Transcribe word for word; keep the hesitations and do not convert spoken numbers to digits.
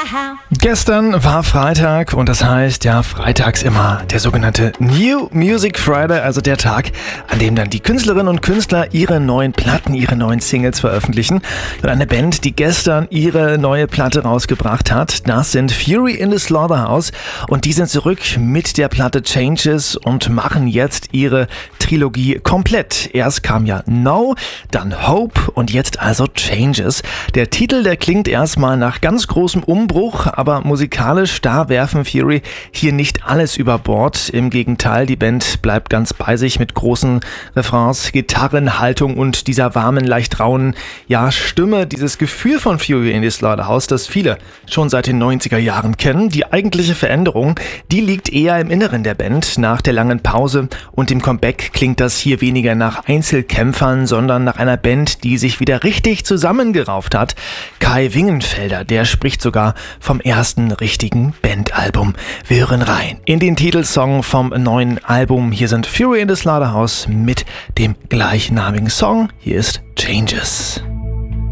Gestern war Freitag und das heißt ja freitags immer der sogenannte New Music Friday, also der Tag, an dem dann die Künstlerinnen und Künstler ihre neuen Platten, ihre neuen Singles veröffentlichen. Und eine Band, die gestern ihre neue Platte rausgebracht hat, das sind Fury in the Slaughterhouse und die sind zurück mit der Platte Changes und machen jetzt ihre Trilogie komplett. Erst kam ja No, dann Hope und jetzt also Changes. Der Titel, der klingt erstmal nach ganz großem Umbruch, aber musikalisch, da werfen Fury hier nicht alles über Bord. Im Gegenteil, die Band bleibt ganz bei sich mit großen Refrains, Gitarrenhaltung und dieser warmen, leicht rauen, ja, Stimme. Dieses Gefühl von Fury in the Slaughterhouse, das viele schon seit den neunziger Jahren kennen. Die eigentliche Veränderung, die liegt eher im Inneren der Band. Nach der langen Pause und dem Comeback klingt das hier weniger nach Einzelkämpfern, sondern nach einer Band, die sich wieder richtig zusammengerauft hat. Kai Wingenfelder, der spricht sogar vom ersten richtigen Bandalbum. Wir hören rein in den Titelsong vom neuen Album. Hier sind Fury in the Slaughterhouse mit dem gleichnamigen Song. Hier ist Changes.